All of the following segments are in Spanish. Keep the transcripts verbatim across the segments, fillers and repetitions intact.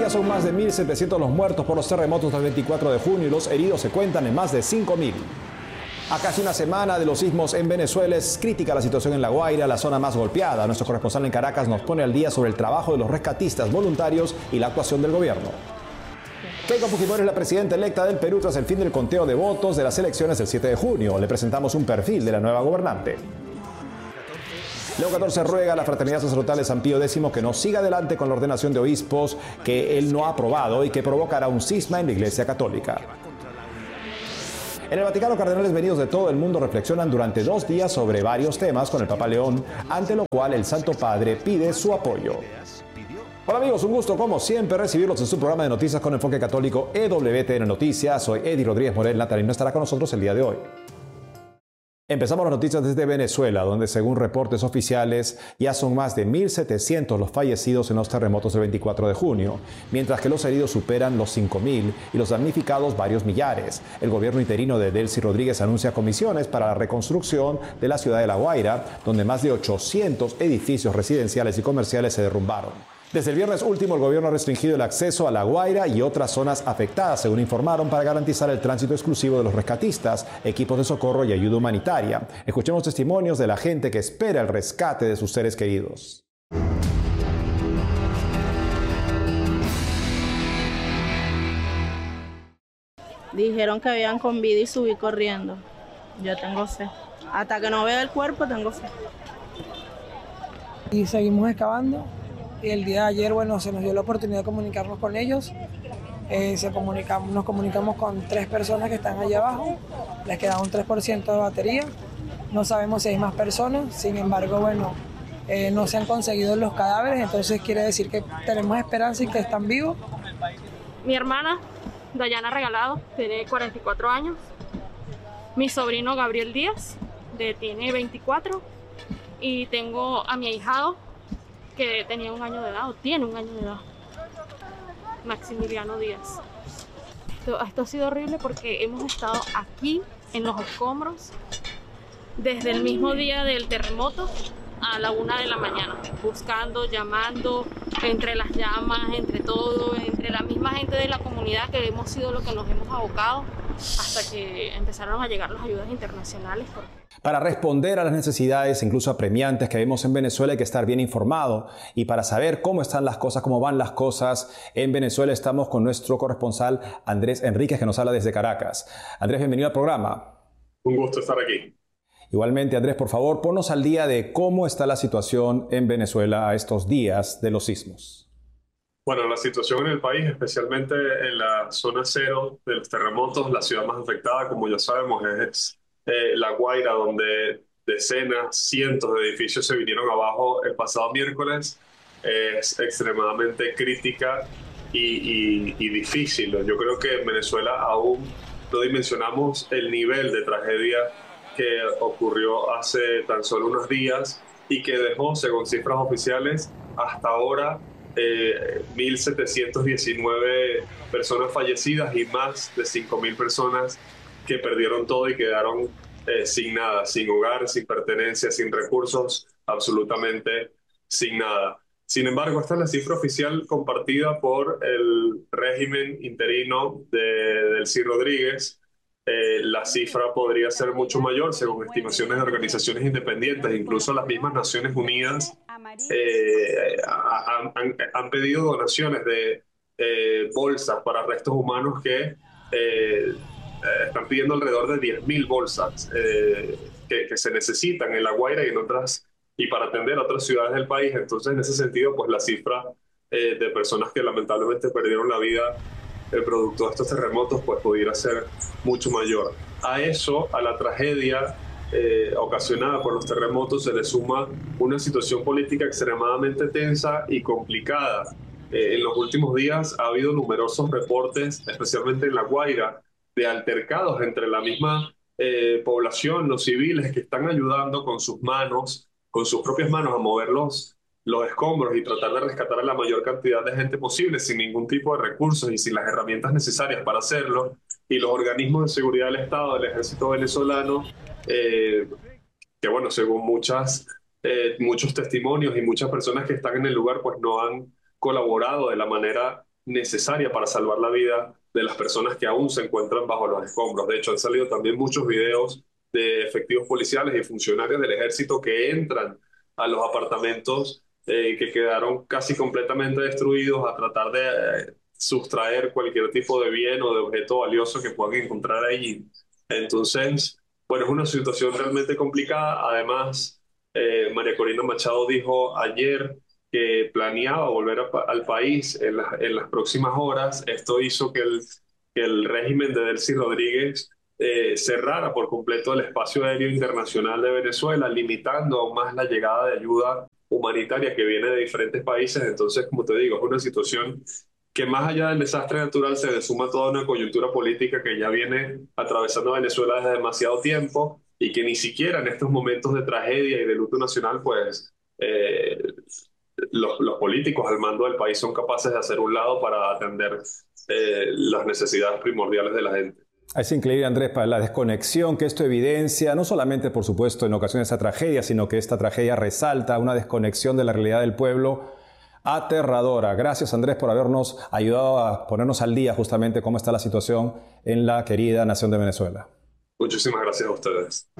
Ya son más de mil setecientos los muertos por los terremotos del veinticuatro de junio y los heridos se cuentan en más de cinco mil. A casi una semana de los sismos en Venezuela es crítica la situación en La Guaira, la zona más golpeada. Nuestro corresponsal en Caracas nos pone al día sobre el trabajo de los rescatistas voluntarios y la actuación del gobierno. Keiko Fujimori es la presidenta electa del Perú tras el fin del conteo de votos de las elecciones del siete de junio. Le presentamos un perfil de la nueva gobernante. Leo catorce ruega a la Fraternidad Sacerdotal de San Pío X que no siga adelante con la ordenación de obispos que él no ha aprobado y que provocará un cisma en la Iglesia Católica. En el Vaticano, cardenales venidos de todo el mundo reflexionan durante dos días sobre varios temas con el Papa León, ante lo cual el Santo Padre pide su apoyo. Hola amigos, un gusto como siempre recibirlos en su programa de noticias con enfoque católico E W T N Noticias. Soy Eddie Rodríguez Morel, Natalino estará con nosotros el día de hoy. Empezamos las noticias desde Venezuela, donde según reportes oficiales ya son más de mil setecientos los fallecidos en los terremotos del veinticuatro de junio, mientras que los heridos superan los cinco mil y los damnificados varios millares. El gobierno interino de Delcy Rodríguez anuncia comisiones para la reconstrucción de la ciudad de La Guaira, donde más de ochocientos edificios residenciales y comerciales se derrumbaron. Desde el viernes último, el gobierno ha restringido el acceso a La Guaira y otras zonas afectadas, según informaron, para garantizar el tránsito exclusivo de los rescatistas, equipos de socorro y ayuda humanitaria. Escuchemos testimonios de la gente que espera el rescate de sus seres queridos. Dijeron que habían con vida y subí corriendo. Yo tengo fe. Hasta que no vea el cuerpo, tengo fe. Y seguimos excavando. Y el día de ayer, bueno, se nos dio la oportunidad de comunicarnos con ellos. Eh, se comunicamos, nos comunicamos con tres personas que están allá abajo. Les queda un tres por ciento de batería. No sabemos si hay más personas. Sin embargo, bueno, eh, no se han conseguido los cadáveres. Entonces quiere decir que tenemos esperanza y que están vivos. Mi hermana, Dayana Regalado, tiene cuarenta y cuatro años. Mi sobrino Gabriel Díaz, de, tiene veinticuatro. Y tengo a mi ahijado, que tenía un año de edad, o tiene un año de edad, Maximiliano Díaz. Esto, esto ha sido horrible porque hemos estado aquí en los escombros desde el mismo día del terremoto a la una de la mañana, buscando, llamando, entre las llamas, entre todo, entre la misma gente de la comunidad que hemos sido lo que nos hemos abocado hasta que empezaron a llegar las ayudas internacionales. Para responder a las necesidades, incluso apremiantes que vemos en Venezuela, hay que estar bien informado. Y para saber cómo están las cosas, cómo van las cosas en Venezuela, estamos con nuestro corresponsal Andrés Enríquez, que nos habla desde Caracas. Andrés, bienvenido al programa. Un gusto estar aquí. Igualmente, Andrés, por favor, ponnos al día de cómo está la situación en Venezuela a estos días de los sismos. Bueno, la situación en el país, especialmente en la zona cero de los terremotos, la ciudad más afectada, como ya sabemos, es Eh, La Guaira, donde decenas, cientos de edificios se vinieron abajo el pasado miércoles. Eh, es extremadamente crítica y, y, y difícil. Yo creo que en Venezuela aún no dimensionamos el nivel de tragedia que ocurrió hace tan solo unos días y que dejó, según cifras oficiales, hasta ahora eh, mil setecientas diecinueve personas fallecidas y más de cinco mil personas que perdieron todo y quedaron eh, sin nada, sin hogar, sin pertenencia, sin recursos, absolutamente sin nada. Sin embargo, esta es la cifra oficial compartida por el régimen interino de Delcy Rodríguez. Eh, la cifra podría ser mucho mayor, según estimaciones de organizaciones independientes. Incluso las mismas Naciones Unidas eh, han, han, han pedido donaciones de eh, bolsas para restos humanos que eh, Eh, están pidiendo alrededor de diez mil bolsas eh, que, que se necesitan en La Guaira y en otras, y para atender a otras ciudades del país. Entonces, en ese sentido, pues la cifra eh, de personas que lamentablemente perdieron la vida el producto de estos terremotos, pues pudiera ser mucho mayor. A eso, a la tragedia eh, ocasionada por los terremotos, se le suma una situación política extremadamente tensa y complicada. Eh, en los últimos días ha habido numerosos reportes, especialmente en La Guaira, de altercados entre la misma eh, población, los civiles que están ayudando con sus manos, con sus propias manos a mover los, los escombros y tratar de rescatar a la mayor cantidad de gente posible sin ningún tipo de recursos y sin las herramientas necesarias para hacerlo. Y los organismos de seguridad del Estado, del ejército venezolano, eh, que bueno, según muchas, eh, muchos testimonios y muchas personas que están en el lugar, pues no han colaborado de la manera necesaria para salvar la vida de las personas que aún se encuentran bajo los escombros. De hecho, han salido también muchos videos de efectivos policiales y funcionarios del ejército que entran a los apartamentos eh, que quedaron casi completamente destruidos a tratar de eh, sustraer cualquier tipo de bien o de objeto valioso que puedan encontrar allí. Entonces, bueno, es una situación realmente complicada. Además, eh, María Corina Machado dijo ayer que planeaba volver a, al país en, la, en las próximas horas. Esto hizo que el, que el régimen de Delcy Rodríguez eh, cerrara por completo el espacio aéreo internacional de Venezuela, limitando aún más la llegada de ayuda humanitaria que viene de diferentes países. Entonces, como te digo, es una situación que más allá del desastre natural se le suma toda una coyuntura política que ya viene atravesando Venezuela desde demasiado tiempo y que ni siquiera en estos momentos de tragedia y de luto nacional, pues eh, los, los políticos al mando del país son capaces de hacer un lado para atender eh, las necesidades primordiales de la gente. Es increíble, Andrés, para la desconexión que esto evidencia, no solamente, por supuesto, en ocasiones esta tragedia, sino que esta tragedia resalta una desconexión de la realidad del pueblo aterradora. Gracias, Andrés, por habernos ayudado a ponernos al día justamente cómo está la situación en la querida nación de Venezuela. Muchísimas gracias a ustedes.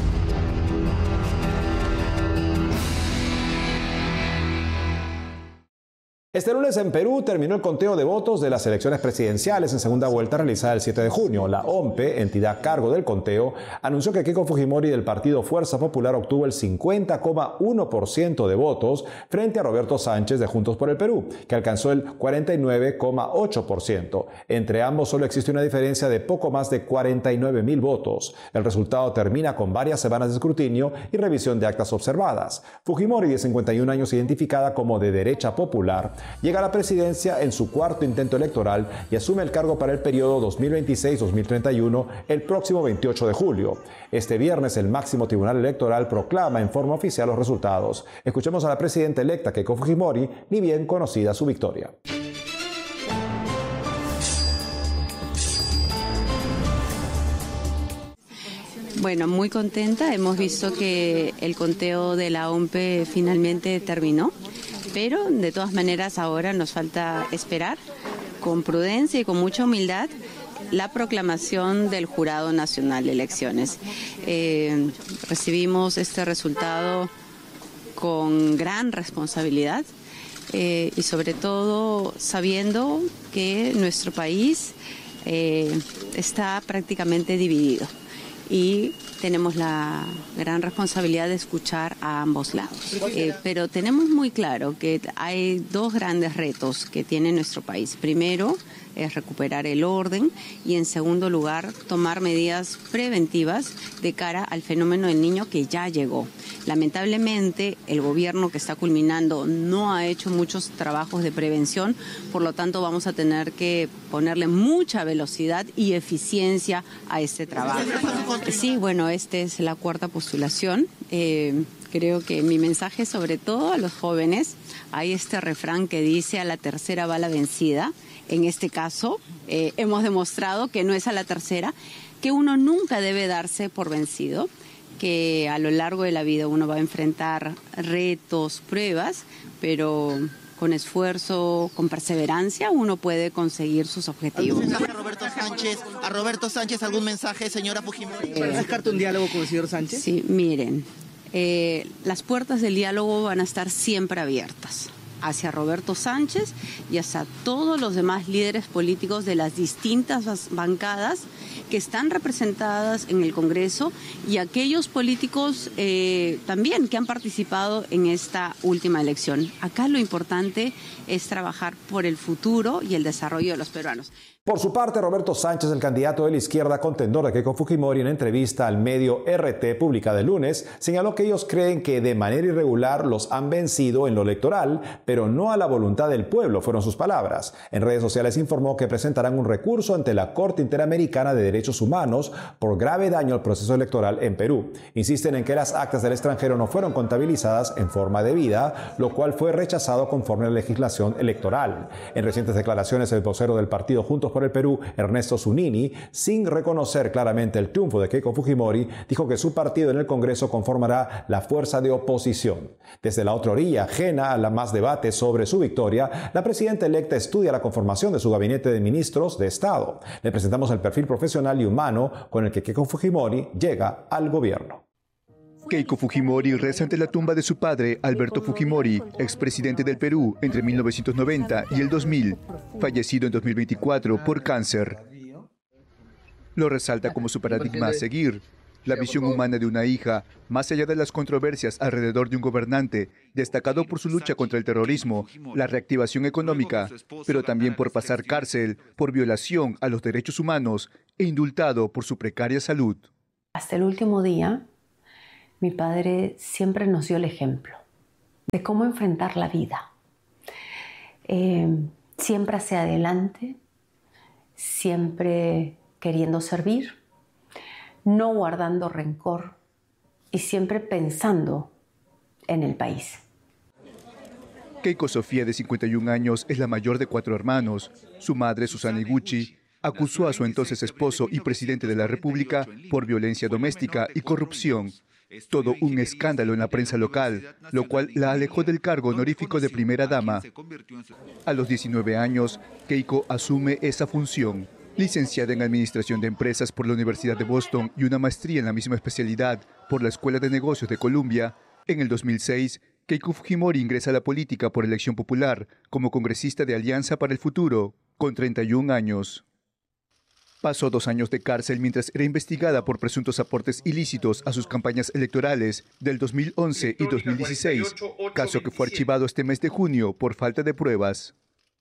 Este lunes en Perú terminó el conteo de votos de las elecciones presidenciales en segunda vuelta realizada el siete de junio. La O M P E, entidad a cargo del conteo, anunció que Keiko Fujimori del partido Fuerza Popular obtuvo el cincuenta coma uno por ciento de votos frente a Roberto Sánchez de Juntos por el Perú, que alcanzó el cuarenta y nueve coma ocho por ciento. Entre ambos solo existe una diferencia de poco más de cuarenta y nueve mil votos. El resultado termina con varias semanas de escrutinio y revisión de actas observadas. Fujimori, de cincuenta y un años, identificada como de derecha popular, llega a la presidencia en su cuarto intento electoral y asume el cargo para el periodo dos mil veintiséis a dos mil treinta y uno el próximo veintiocho de julio. Este viernes el máximo tribunal electoral proclama en forma oficial los resultados. Escuchemos a la presidenta electa Keiko Fujimori, ni bien conocida su victoria. Bueno, muy contenta. Hemos visto que el conteo de la O M P E finalmente terminó. Pero de todas maneras ahora nos falta esperar con prudencia y con mucha humildad la proclamación del Jurado Nacional de Elecciones. Eh, recibimos este resultado con gran responsabilidad eh, y sobre todo sabiendo que nuestro país eh, está prácticamente dividido. Y tenemos la gran responsabilidad de escuchar a ambos lados. Eh, pero tenemos muy claro que hay dos grandes retos que tiene nuestro país. Primero, es recuperar el orden y, en segundo lugar, tomar medidas preventivas de cara al fenómeno del Niño que ya llegó. Lamentablemente, el gobierno que está culminando no ha hecho muchos trabajos de prevención, por lo tanto vamos a tener que ponerle mucha velocidad y eficiencia a este trabajo. Sí, bueno, esta es la cuarta postulación. Eh, creo que mi mensaje, sobre todo a los jóvenes, hay este refrán que dice: a la tercera va la vencida. En este caso, eh, hemos demostrado que no es a la tercera, que uno nunca debe darse por vencido, que a lo largo de la vida uno va a enfrentar retos, pruebas, pero con esfuerzo, con perseverancia, uno puede conseguir sus objetivos. ¿Algún mensaje a Roberto Sánchez? ¿A Roberto Sánchez algún mensaje, señora Fujimori? ¿Para descartar un diálogo con el señor Sánchez? Sí, miren, eh, las puertas del diálogo van a estar siempre abiertas hacia Roberto Sánchez y hacia todos los demás líderes políticos de las distintas bancadas que están representadas en el Congreso y aquellos políticos eh, también que han participado en esta última elección. Acá lo importante es trabajar por el futuro y el desarrollo de los peruanos. Por su parte, Roberto Sánchez, el candidato de la izquierda contendor de Keiko Fujimori, en entrevista al medio R T publicada el lunes, señaló que ellos creen que de manera irregular los han vencido en lo electoral, pero no a la voluntad del pueblo, fueron sus palabras. En redes sociales informó que presentarán un recurso ante la Corte Interamericana de Derechos Humanos por grave daño al proceso electoral en Perú. Insisten en que las actas del extranjero no fueron contabilizadas en forma debida, lo cual fue rechazado conforme a la legislación electoral. En recientes declaraciones, el vocero del partido Juntos por el Perú, Ernesto Zunini, sin reconocer claramente el triunfo de Keiko Fujimori, dijo que su partido en el Congreso conformará la fuerza de oposición. Desde la otra orilla, ajena a la más debate debate sobre su victoria, la presidenta electa estudia la conformación de su gabinete de ministros de Estado. Le presentamos el perfil profesional y humano con el que Keiko Fujimori llega al gobierno. Keiko Fujimori reza ante la tumba de su padre, Alberto Fujimori, expresidente del Perú entre mil novecientos noventa y el dos mil, fallecido en dos mil veinticuatro por cáncer. Lo resalta como su paradigma a seguir, la visión humana de una hija, más allá de las controversias alrededor de un gobernante, destacado por su lucha contra el terrorismo, la reactivación económica, pero también por pasar cárcel, por violación a los derechos humanos e indultado por su precaria salud. Hasta el último día, mi padre siempre nos dio el ejemplo de cómo enfrentar la vida. Eh, siempre hacia adelante, siempre queriendo servir, no guardando rencor y siempre pensando en el país. Keiko Sofía, de cincuenta y un años, es la mayor de cuatro hermanos. Su madre, Susana Iguchi, acusó a su entonces esposo y presidente de la República por violencia doméstica y corrupción. Todo un escándalo en la prensa local, lo cual la alejó del cargo honorífico de primera dama. A los diecinueve años, Keiko asume esa función. Licenciada en Administración de Empresas por la Universidad de Boston y una maestría en la misma especialidad por la Escuela de Negocios de Columbia, en el dos mil seis, Keiko Fujimori ingresa a la política por elección popular como congresista de Alianza para el Futuro, con treinta y un años. Pasó dos años de cárcel mientras era investigada por presuntos aportes ilícitos a sus campañas electorales del dos mil once y dos mil dieciséis, caso que fue archivado este mes de junio por falta de pruebas.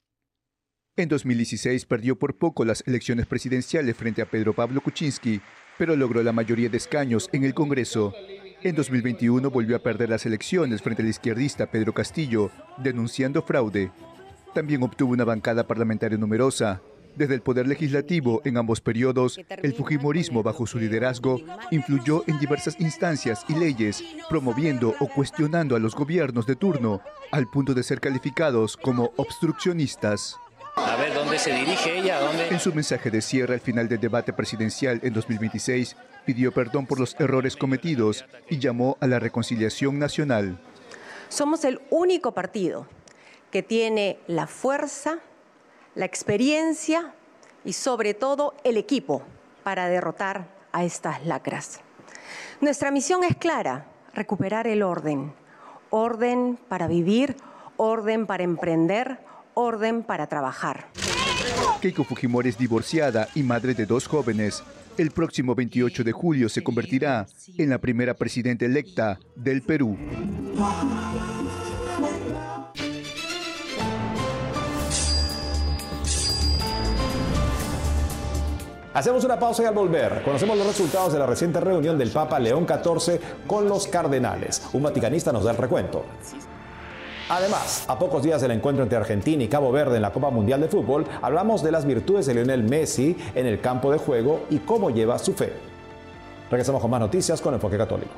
En dos mil dieciséis perdió por poco las elecciones presidenciales frente a Pedro Pablo Kuczynski, pero logró la mayoría de escaños en el Congreso. En dos mil veintiuno volvió a perder las elecciones frente al izquierdista Pedro Castillo, denunciando fraude. También obtuvo una bancada parlamentaria numerosa. Desde el Poder Legislativo, en ambos periodos, el fujimorismo bajo su liderazgo influyó en diversas instancias y leyes, promoviendo o cuestionando a los gobiernos de turno, al punto de ser calificados como obstruccionistas. A ver, ¿dónde se dirige ella? ¿Dónde? En su mensaje de cierre al final del debate presidencial en dos mil veintiséis, pidió perdón por los errores cometidos y llamó a la reconciliación nacional. Somos el único partido que tiene la fuerza, la experiencia y sobre todo el equipo para derrotar a estas lacras. Nuestra misión es clara, recuperar el orden. Orden para vivir, orden para emprender, orden para trabajar. Keiko Fujimori es divorciada y madre de dos jóvenes. El próximo veintiocho de julio se convertirá en la primera presidenta electa del Perú. Hacemos una pausa y al volver conocemos los resultados de la reciente reunión del Papa León catorce con los cardenales. Un vaticanista nos da el recuento. Además, a pocos días del encuentro entre Argentina y Cabo Verde en la Copa Mundial de Fútbol, hablamos de las virtudes de Lionel Messi en el campo de juego y cómo lleva su fe. Regresamos con más noticias con Enfoque Católico.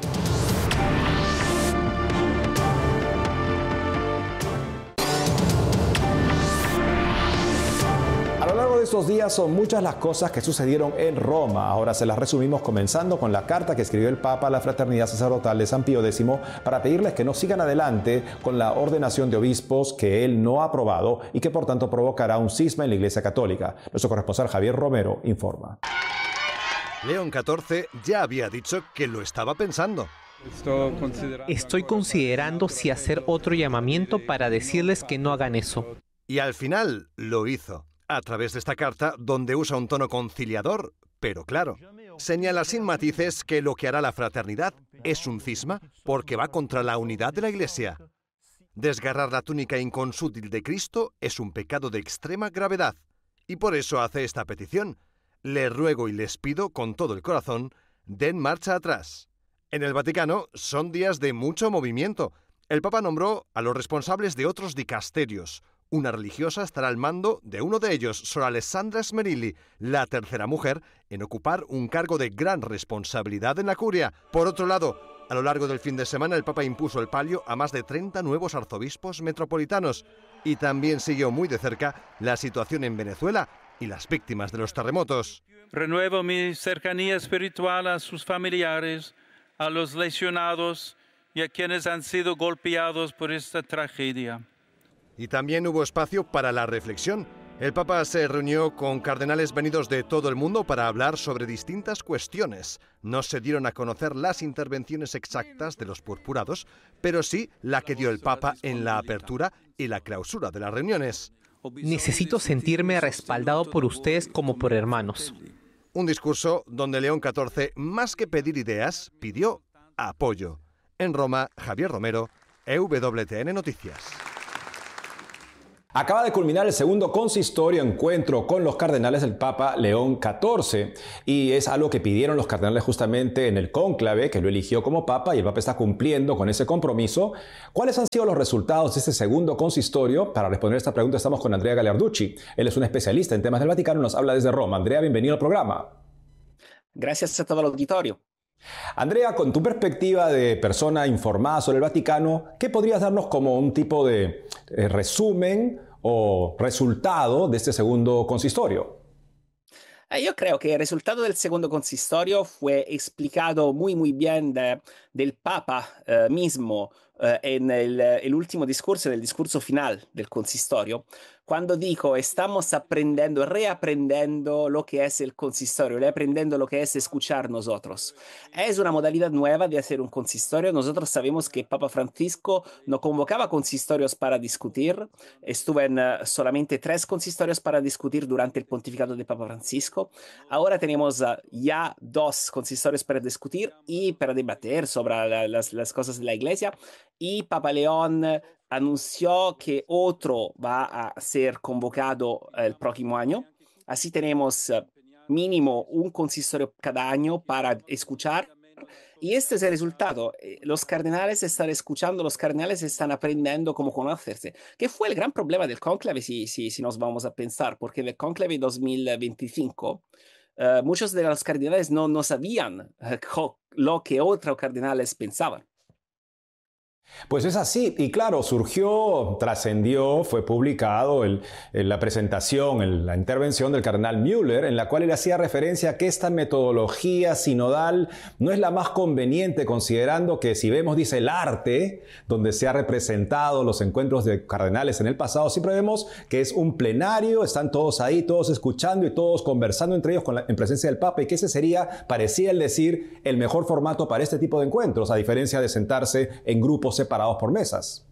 Estos días son muchas las cosas que sucedieron en Roma. Ahora se las resumimos comenzando con la carta que escribió el Papa a la Fraternidad Sacerdotal de San Pío X para pedirles que no sigan adelante con la ordenación de obispos que él no ha aprobado y que por tanto provocará un cisma en la Iglesia Católica. Nuestro corresponsal Javier Romero informa. León catorce ya había dicho que lo estaba pensando. Estoy considerando si hacer otro llamamiento para decirles que no hagan eso. Y al final lo hizo. A través de esta carta, donde usa un tono conciliador, pero claro, señala sin matices que lo que hará la fraternidad es un cisma porque va contra la unidad de la Iglesia. Desgarrar la túnica inconsútil de Cristo es un pecado de extrema gravedad y por eso hace esta petición. Les ruego y les pido con todo el corazón, den marcha atrás. En el Vaticano son días de mucho movimiento. El Papa nombró a los responsables de otros dicasterios. Una religiosa estará al mando de uno de ellos, Sor Alessandra Smerilli, la tercera mujer en ocupar un cargo de gran responsabilidad en la curia. Por otro lado, a lo largo del fin de semana el Papa impuso el palio a más de treinta nuevos arzobispos metropolitanos y también siguió muy de cerca la situación en Venezuela y las víctimas de los terremotos. Renuevo mi cercanía espiritual a sus familiares, a los lesionados y a quienes han sido golpeados por esta tragedia. Y también hubo espacio para la reflexión. El Papa se reunió con cardenales venidos de todo el mundo para hablar sobre distintas cuestiones. No se dieron a conocer las intervenciones exactas de los purpurados, pero sí la que dio el Papa en la apertura y la clausura de las reuniones. Necesito sentirme respaldado por ustedes como por hermanos. Un discurso donde León catorce, más que pedir ideas, pidió apoyo. En Roma, Javier Romero, E W T N Noticias. Acaba de culminar el segundo consistorio encuentro con los cardenales del Papa León catorce y es algo que pidieron los cardenales justamente en el cónclave que lo eligió como Papa y el Papa está cumpliendo con ese compromiso. ¿Cuáles han sido los resultados de este segundo consistorio? Para responder esta pregunta estamos con Andrea Gagliarducci. Él es un especialista en temas del Vaticano y nos habla desde Roma. Andrea, bienvenido al programa. Gracias a todo el auditorio. Andrea, con tu perspectiva de persona informada sobre el Vaticano, ¿qué podrías darnos como un tipo de eh, resumen o resultado de este segundo consistorio? Eh, yo creo que el resultado del segundo consistorio fue explicado muy muy bien de, del Papa eh, mismo eh, en el, el último discurso, el discurso final del consistorio, cuando dijo estamos aprendiendo, reaprendiendo lo que es el consistorio, reaprendiendo lo que es escuchar nosotros. Es una modalidad nueva de hacer un consistorio. Nosotros sabemos que Papa Francisco no convocaba consistorios para discutir. Estuvo en uh, solamente tres consistorios para discutir durante el pontificado de Papa Francisco. Ahora tenemos uh, ya dos consistorios para discutir y para debatir sobre la, las, las cosas de la Iglesia. Y Papa León uh, anunció que otro va a ser convocado el próximo año. Así tenemos uh, mínimo un consistorio cada año para escuchar. Y este es el resultado. Los cardenales están escuchando, los cardenales están aprendiendo cómo conocerse, que fue el gran problema del cónclave, si, si, si nos vamos a pensar, porque en el cónclave dos mil veinticinco uh, muchos de los cardenales no, no sabían uh, lo que otros cardenales pensaban. Pues es así, y claro, surgió, trascendió, fue publicado el, el, la presentación, el, la intervención del cardenal Müller, en la cual él hacía referencia a que esta metodología sinodal no es la más conveniente, considerando que si vemos, dice, el arte, donde se ha representado los encuentros de cardenales en el pasado, siempre vemos que es un plenario, están todos ahí, todos escuchando y todos conversando entre ellos con la, en presencia del Papa, y que ese sería, parecía el decir, el mejor formato para este tipo de encuentros, a diferencia de sentarse en grupos separados por mesas.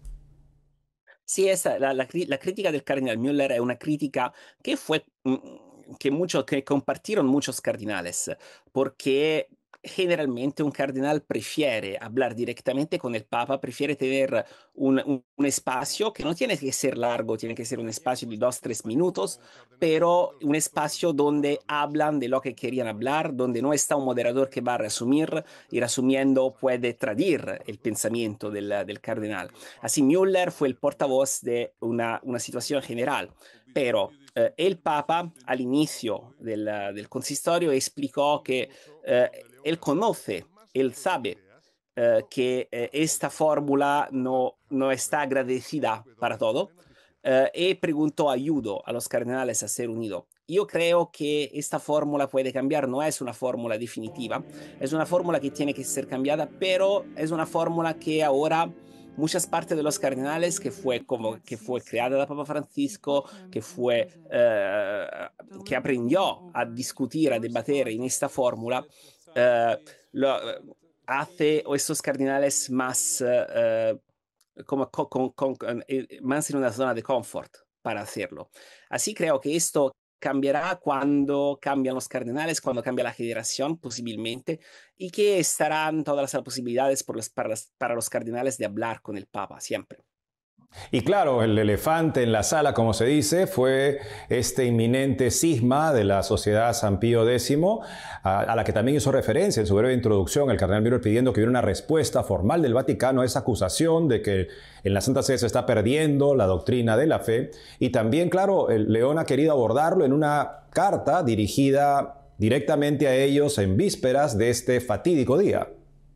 Sí, esa, la, la, la crítica del cardenal Müller es una crítica que fue que, mucho, que compartieron muchos cardenales, porque generalmente un cardenal prefiere hablar directamente con el Papa, prefiere tener un, un, un espacio que no tiene que ser largo, tiene que ser un espacio de dos, tres minutos, pero un espacio donde hablan de lo que querían hablar, donde no está un moderador que va a resumir y resumiendo puede tradir el pensamiento del, del cardenal. Así Müller fue el portavoz de una, una situación general, pero eh, el Papa al inicio del, del consistorio explicó que eh, él conoce, él sabe eh, que eh, esta fórmula no, no está agradecida para todo eh, y preguntó ayuda a los cardenales a ser unidos. Yo creo que esta fórmula puede cambiar, no es una fórmula definitiva, es una fórmula que tiene que ser cambiada, pero es una fórmula que ahora muchas partes de los cardenales que fue como que fue creada de Papa Francisco, que fue eh, que aprendió a discutir, a debatir en esta fórmula, eh, lo, hace a estos cardenales más eh, como con, con, con, más en una zona de confort para hacerlo. Así creo que esto cambiará cuando cambian los cardenales, cuando cambia la generación posiblemente, y que estarán todas las posibilidades por los, para, los, para los cardenales de hablar con el Papa siempre. Y claro, el elefante en la sala, como se dice, fue este inminente cisma de la Sociedad San Pío X, a, a la que también hizo referencia en su breve introducción el cardenal Müller, pidiendo que hubiera una respuesta formal del Vaticano a esa acusación de que en la Santa Sede se está perdiendo la doctrina de la fe. Y también, claro, el León ha querido abordarlo en una carta dirigida directamente a ellos en vísperas de este fatídico día.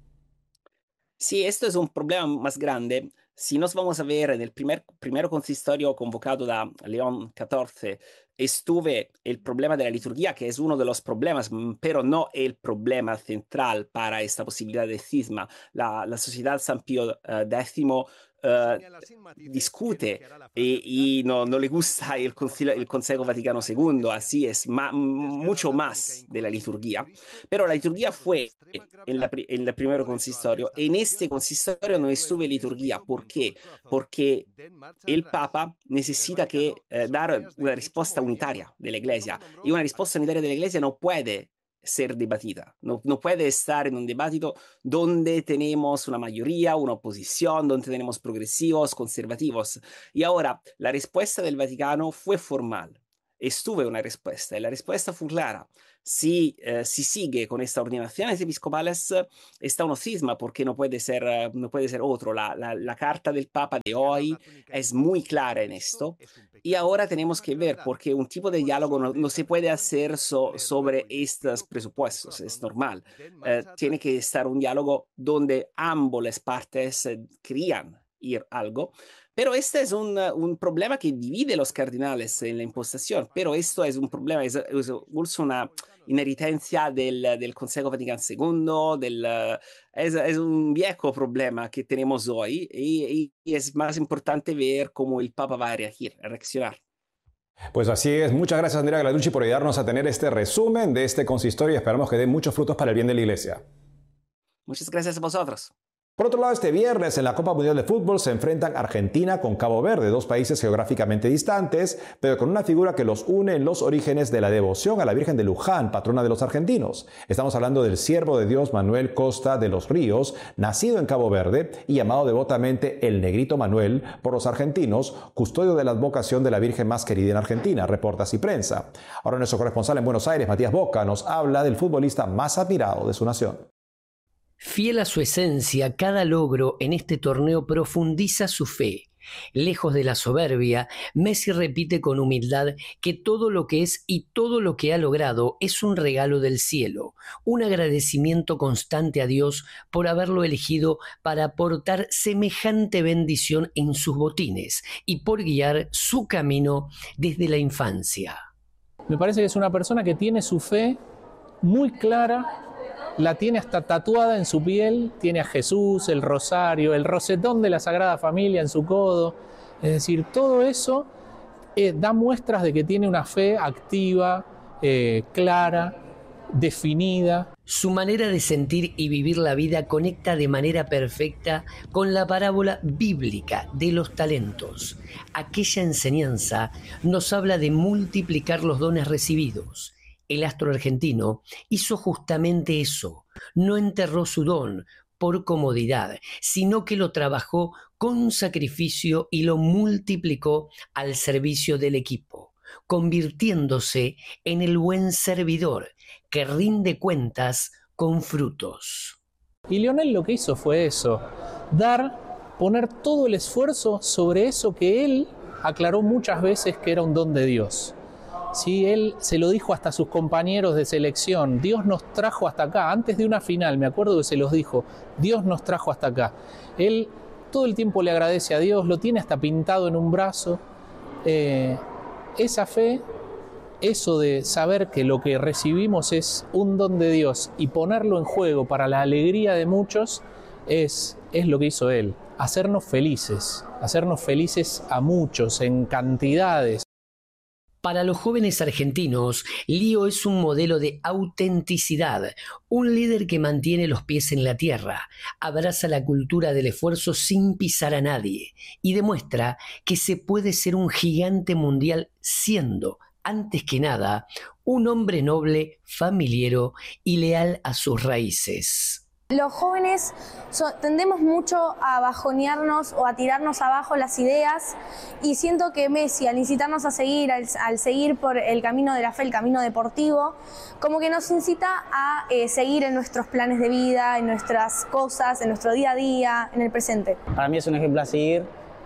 Sí, esto es un problema más grande. Si nos vamos a ver en el primer, primer consistorio convocado da León catorce, estuve el problema de la liturgia, que es uno de los problemas, pero no el problema central para esta posibilidad de cisma. La, la Sociedad San Pío X Uh, discute y, y no, no le gusta el, concilio, el Consejo Vaticano segundo, así es, ma, mucho más de la liturgia. Pero la liturgia fue en, la, en el primer consistorio. En este consistorio no estuve liturgia. ¿Por qué? Porque el Papa necesita que, eh, dar una respuesta unitaria de la Iglesia, y una respuesta unitaria de la Iglesia no puede ser debatida, no, no puede estar en un debate donde tenemos una mayoría, una oposición, donde tenemos progresivos, conservativos. Y ahora, la respuesta del Vaticano fue formal. Estuve una respuesta y la respuesta fue clara. Si, eh, si sigue con estas ordenaciones episcopales, está un cisma porque no puede ser, uh, no puede ser otro. La, la, la carta del Papa de hoy es muy clara en esto. Y ahora tenemos que ver, porque un tipo de diálogo no, no se puede hacer so, sobre estos presupuestos, es normal. Eh, tiene que estar un diálogo donde ambas las partes eh, querían ir algo. Pero este es un, un problema que divide los cardinales en la impostación, pero esto es un problema, es, es una inherencia del, del Consejo Vaticano segundo, del, es, es un viejo problema que tenemos hoy y, y es más importante ver cómo el Papa va a reagir, a reaccionar. Pues así es. Muchas gracias, Andrea Gladucci, por ayudarnos a tener este resumen de este consistorio y esperamos que dé muchos frutos para el bien de la Iglesia. Muchas gracias a vosotros. Por otro lado, este viernes en la Copa Mundial de Fútbol se enfrentan Argentina con Cabo Verde, dos países geográficamente distantes, pero con una figura que los une en los orígenes de la devoción a la Virgen de Luján, patrona de los argentinos. Estamos hablando del siervo de Dios Manuel Costa de los Ríos, nacido en Cabo Verde y llamado devotamente el Negrito Manuel por los argentinos, custodio de la advocación de la Virgen más querida en Argentina, reporta Así Prensa. Ahora nuestro corresponsal en Buenos Aires, Matías Boca, nos habla del futbolista más admirado de su nación. Fiel a su esencia, cada logro en este torneo profundiza su fe. Lejos de la soberbia, Messi repite con humildad que todo lo que es y todo lo que ha logrado es un regalo del cielo, un agradecimiento constante a Dios por haberlo elegido para aportar semejante bendición en sus botines y por guiar su camino desde la infancia. Me parece que es una persona que tiene su fe muy clara, la tiene hasta tatuada en su piel, tiene a Jesús, el rosario, el rosetón de la Sagrada Familia en su codo. Es decir, todo eso eh, da muestras de que tiene una fe activa, eh, clara, definida. Su manera de sentir y vivir la vida conecta de manera perfecta con la parábola bíblica de los talentos. Aquella enseñanza nos habla de multiplicar los dones recibidos. El astro argentino hizo justamente eso, no enterró su don por comodidad, sino que lo trabajó con sacrificio y lo multiplicó al servicio del equipo, convirtiéndose en el buen servidor que rinde cuentas con frutos. Y Lionel lo que hizo fue eso, dar, poner todo el esfuerzo sobre eso que él aclaró muchas veces que era un don de Dios. Sí, él se lo dijo hasta a sus compañeros de selección, Dios nos trajo hasta acá, antes de una final, me acuerdo que se los dijo, Dios nos trajo hasta acá. Él todo el tiempo le agradece a Dios, lo tiene hasta pintado en un brazo. Eh, esa fe, eso de saber que lo que recibimos es un don de Dios y ponerlo en juego para la alegría de muchos, es, es lo que hizo él, hacernos felices, hacernos felices a muchos, en cantidades. Para los jóvenes argentinos, Lío es un modelo de autenticidad, un líder que mantiene los pies en la tierra, abraza la cultura del esfuerzo sin pisar a nadie y demuestra que se puede ser un gigante mundial siendo, antes que nada, un hombre noble, familiero y leal a sus raíces. Los jóvenes so, tendemos mucho a bajonearnos o a tirarnos abajo las ideas y siento que Messi, al incitarnos a seguir, al, al seguir por el camino de la fe, el camino deportivo, como que nos incita a eh, seguir en nuestros planes de vida, en nuestras cosas, en nuestro día a día, en el presente. Para mí es un ejemplo a seguir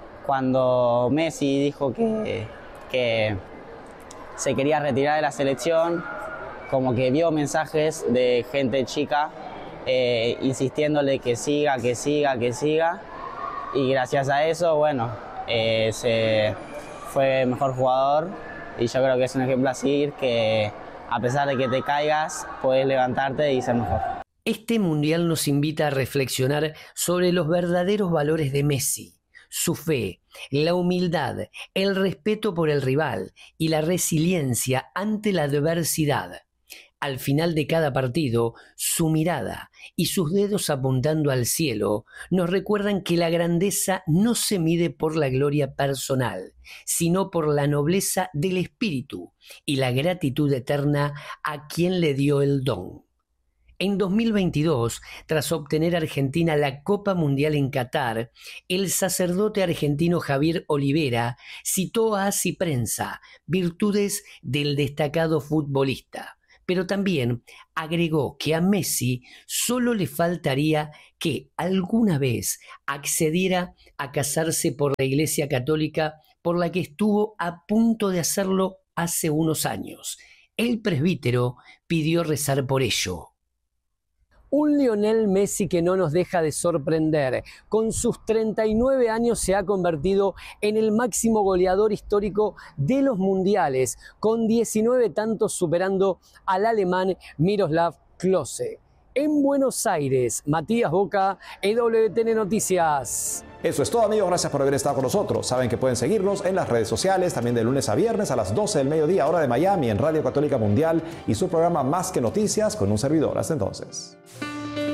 cuando Messi dijo que, que se quería retirar de la selección, como que vio mensajes de gente chica Eh, insistiéndole que siga, que siga, que siga, y gracias a eso, bueno, eh, se fue mejor jugador y yo creo que es un ejemplo a seguir, que a pesar de que te caigas, puedes levantarte y ser mejor. Este mundial nos invita a reflexionar sobre los verdaderos valores de Messi, su fe, la humildad, el respeto por el rival y la resiliencia ante la adversidad. Al final de cada partido, su mirada y sus dedos apuntando al cielo nos recuerdan que la grandeza no se mide por la gloria personal, sino por la nobleza del espíritu y la gratitud eterna a quien le dio el don. En dos mil veintidós, tras obtener Argentina la Copa Mundial en Qatar, el sacerdote argentino Javier Olivera citó a Así Prensa virtudes del destacado futbolista, pero también agregó que a Messi solo le faltaría que alguna vez accediera a casarse por la Iglesia Católica, por la que estuvo a punto de hacerlo hace unos años. El presbítero pidió rezar por ello. Un Lionel Messi que no nos deja de sorprender. Con sus treinta y nueve años se ha convertido en el máximo goleador histórico de los mundiales, con diecinueve tantos superando al alemán Miroslav Klose. En Buenos Aires, Matías Boca, E W T N Noticias. Eso es todo, amigos. Gracias por haber estado con nosotros. Saben que pueden seguirnos en las redes sociales, también de lunes a viernes a las doce del mediodía, hora de Miami, en Radio Católica Mundial y su programa Más que Noticias con un servidor. Hasta entonces.